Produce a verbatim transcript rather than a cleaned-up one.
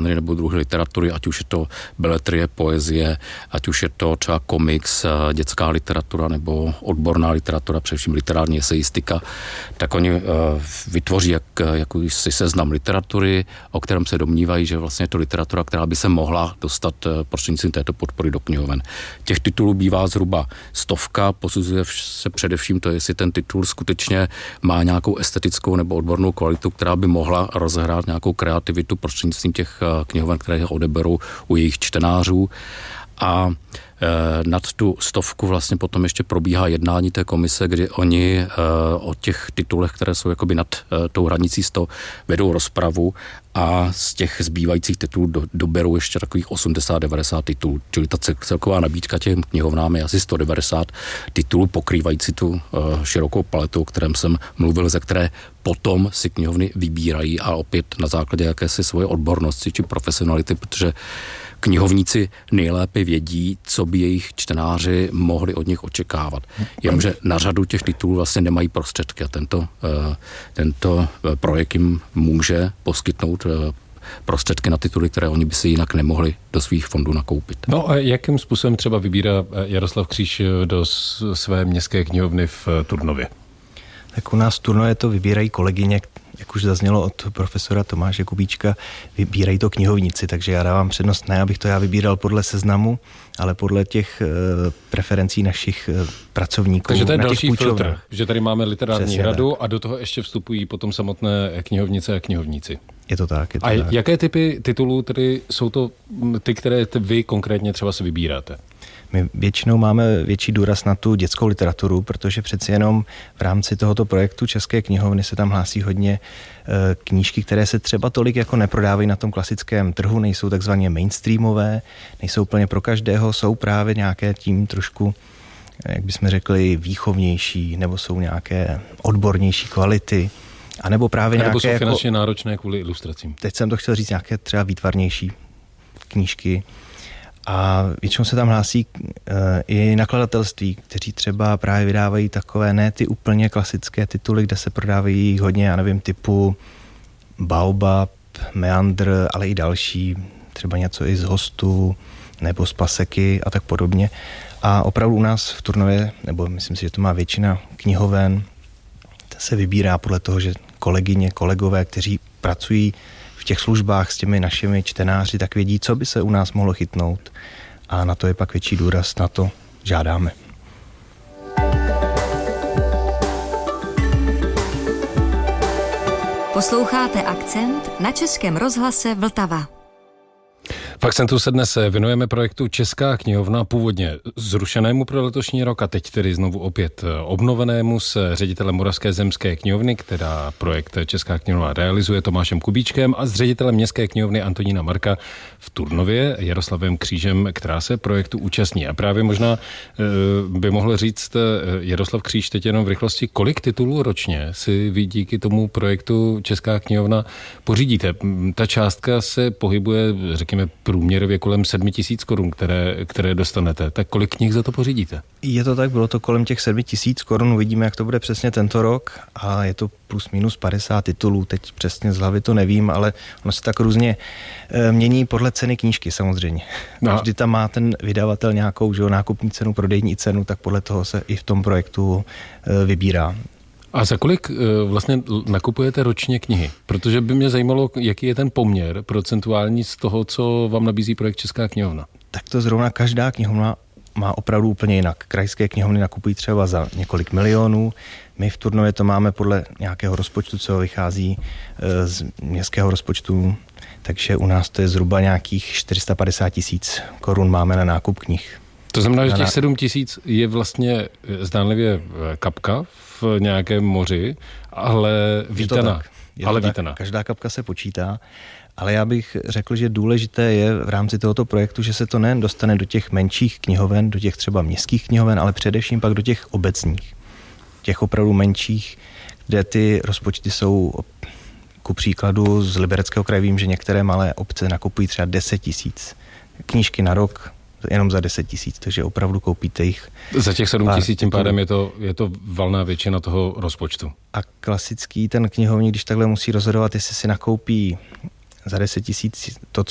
žánry nebo druhy literatury, ať už je to beletrie, poezie, ať už je to třeba komiks, dětská literatura nebo odborná literatura, především literární eseistika, tak oni vytvoří jak, jakýsi seznam literatury, o kterém se domnívají, že vlastně je to literatura, která by se mohla dostat prostřednictvím této podpory do knihoven. Těch titulů bývá zhruba stovka, posuzuje se především to, jestli ten titul skutečně má nějakou estetickou nebo odbornou kvalitu, která by mohla rozehrát nějakou kreativitu prostřednictvím těch knihoven, které odeberou u jejich čtenářů. A e, nad tu stovku vlastně potom ještě probíhá jednání té komise, kdy oni e, o těch titulech, které jsou jakoby nad e, tou hranicí sto, vedou rozpravu a z těch zbývajících titulů do, doberou ještě takových osmdesát devadesát titulů. Čili ta celková nabídka těm knihovnám je asi sto devadesát titulů, pokrývající tu e, širokou paletu, o kterém jsem mluvil, ze které potom si knihovny vybírají a opět na základě jakési svoje odbornosti či profesionality, protože knihovníci nejlépe vědí, co by jejich čtenáři mohli od nich očekávat. Jenomže na řadu těch titulů vlastně nemají prostředky a tento, tento projekt jim může poskytnout prostředky na tituly, které oni by si jinak nemohli do svých fondů nakoupit. No a jakým způsobem třeba vybírá Jaroslav Kříž do své městské knihovny v Turnově? Tak u nás v Turnově to vybírají kolegyně, jak už zaznělo od profesora Tomáše Kubíčka, vybírají to knihovníci, takže já dávám přednost ne, abych to já vybíral podle seznamu, ale podle těch e, preferencí našich e, pracovníků. Takže to je další filtr, že tady máme literární Přesně hradu tak. A do toho ještě vstupují potom samotné knihovnice a knihovníci. Je to tak. Je to a tak. Jaké typy titulů tedy jsou to ty, které vy konkrétně třeba si vybíráte? My většinou máme větší důraz na tu dětskou literaturu, protože přeci jenom v rámci tohoto projektu České knihovny se tam hlásí hodně e, knížky, které se třeba tolik jako neprodávají na tom klasickém trhu, nejsou takzvaně mainstreamové, nejsou úplně pro každého, jsou právě nějaké tím trošku, jak bychom řekli, výchovnější, nebo jsou nějaké odbornější kvality, a nebo právě a nebo nějaké jsou finančně jako, náročné kvůli ilustracím. Teď jsem to chtěl říct, nějaké třeba výtvarnější knížky. A většinou se tam hlásí e, i nakladatelství, kteří třeba právě vydávají takové ne ty úplně klasické tituly, kde se prodávají hodně, já nevím, typu Baobab, Meandr, ale i další, třeba něco i z Hostu, nebo z Paseky a tak podobně. A opravdu u nás v Turnově, nebo myslím si, že to má většina knihoven, se vybírá podle toho, že kolegyně, kolegové, kteří pracují v těch službách s těmi našimi čtenáři, tak vědí, co by se u nás mohlo chytnout. A na to je pak větší důraz, na to žádáme. Posloucháte Akcent na Českém rozhlase Vltava. V Akcentu se dnes věnujeme projektu Česká knihovna, původně zrušenému pro letošní rok a teď tedy znovu opět obnovenému s ředitelem Moravské zemské knihovny, která projekt Česká knihovna realizuje, Tomášem Kubíčkem, a s ředitelem Městské knihovny Antonína Marka v Turnově, Jaroslavem Křížem, která se projektu účastní. A právě možná by mohl říct Jaroslav Kříž teď jenom v rychlosti, kolik titulů ročně si vy díky tomu projektu Česká knihovna pořídíte. Ta částka se pohybuje, řekněme, průměrově kolem sedmi tisíc korun, které, které dostanete. Tak kolik knih za to pořídíte? Je to tak, bylo to kolem těch sedmi tisíc korun, uvidíme, jak to bude přesně tento rok a je to plus minus padesát titulů, teď přesně z hlavy to nevím, ale ono se tak různě e, mění podle ceny knížky samozřejmě. No. Vždy tam má ten vydavatel nějakou, že jo, nákupní cenu, prodejní cenu, tak podle toho se i v tom projektu e, vybírá. A za kolik vlastně nakupujete ročně knihy? Protože by mě zajímalo, jaký je ten poměr procentuální z toho, co vám nabízí projekt Česká knihovna. Tak to zrovna každá knihovna má opravdu úplně jinak. Krajské knihovny nakupují třeba za několik milionů. My v Turnově to máme podle nějakého rozpočtu, co vychází z městského rozpočtu, takže u nás to je zhruba nějakých čtyři sta padesát tisíc korun máme na nákup knih. To znamená, že těch sedm tisíc je vlastně zdánlivě kapka v nějakém moři, ale vítaná. Ale vítaná. Každá kapka se počítá, ale já bych řekl, že důležité je v rámci tohoto projektu, že se to nejen dostane do těch menších knihoven, do těch třeba městských knihoven, ale především pak do těch obecních, těch opravdu menších, kde ty rozpočty jsou, ku příkladu z Libereckého kraje vím, že některé malé obce nakupují třeba deset tisíc knížky na rok, jenom za deset tisíc, takže opravdu koupíte jich. Za těch sedm tisíc tím pádem je to, je to valná většina toho rozpočtu. A klasický ten knihovník, když takhle musí rozhodovat, jestli si nakoupí za deset tisíc to,